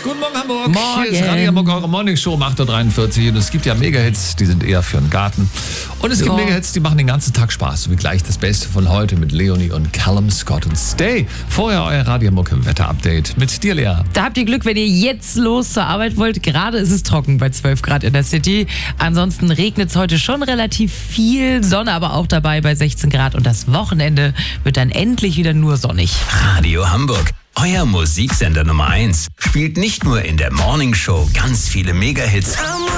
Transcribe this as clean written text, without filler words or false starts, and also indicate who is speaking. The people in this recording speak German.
Speaker 1: Guten Morgen, Hamburg.
Speaker 2: Morgen.
Speaker 1: Hier ist Radio Hamburg, eure Morning Show um 8.43 Uhr. Und es gibt ja Mega-Hits, die sind eher für den Garten. Und es gibt Mega-Hits, die machen den ganzen Tag Spaß. Wie gleich das Beste von heute mit Leonie und Callum Scott und Stay. Vorher euer Radio Hamburg Wetter-Update mit dir, Lea.
Speaker 2: Da habt ihr Glück, wenn ihr jetzt los zur Arbeit wollt. Gerade ist es trocken bei 12 Grad in der City. Ansonsten regnet es heute schon relativ viel. Sonne aber auch dabei bei 16 Grad. Und das Wochenende wird dann endlich wieder nur sonnig.
Speaker 3: Radio Hamburg, euer Musiksender Nummer 1, spielt nicht nur in der Morning Show ganz viele Mega-Hits,